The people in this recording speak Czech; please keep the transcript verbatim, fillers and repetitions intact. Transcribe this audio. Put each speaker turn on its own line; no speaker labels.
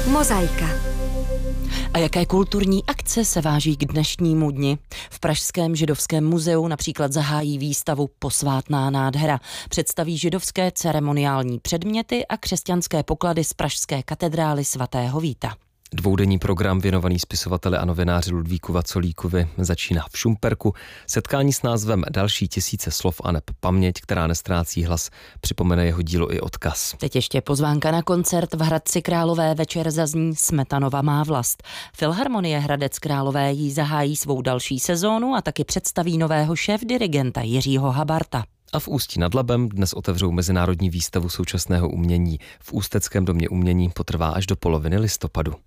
Mozaika.
A jaké kulturní akce se váží k dnešnímu dni? V Pražském židovském muzeu například zahájí výstavu Posvátná nádhera. Představí židovské ceremoniální předměty a křesťanské poklady z pražské katedrály svatého Víta.
Dvoudenní program věnovaný spisovateli a novináři Ludvíku Vacolíkovi začíná v Šumperku. Setkání s názvem Další tisíce slov aneb paměť, která nestrácí hlas, připomene jeho dílo i odkaz.
Teď ještě pozvánka na koncert v Hradci Králové. Večer zazní Smetanova má vlast. Filharmonie Hradec Králové jí zahájí svou další sezónu a taky představí nového šéfdirigenta Jiřího Habarta.
A v Ústí nad Labem dnes otevřou mezinárodní výstavu současného umění. V Ústeckém domě umění potrvá až do poloviny listopadu.